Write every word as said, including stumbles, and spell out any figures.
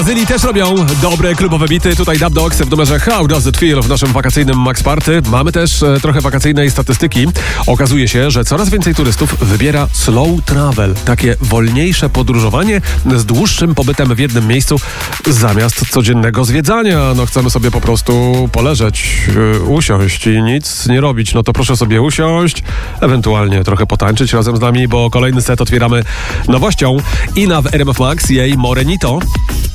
Zyli też robią dobre klubowe bity. Tutaj Dub Dogs w numerze How Does It Feel w naszym wakacyjnym Max Party. Mamy też e, trochę wakacyjnej statystyki. Okazuje się, że coraz więcej turystów wybiera slow travel. Takie wolniejsze podróżowanie z dłuższym pobytem w jednym miejscu zamiast codziennego zwiedzania. No chcemy sobie po prostu poleżeć, e, usiąść i nic nie robić. No to proszę sobie usiąść, ewentualnie trochę potańczyć razem z nami, bo kolejny set otwieramy nowością. Ina w R M F Max, jej Morenito.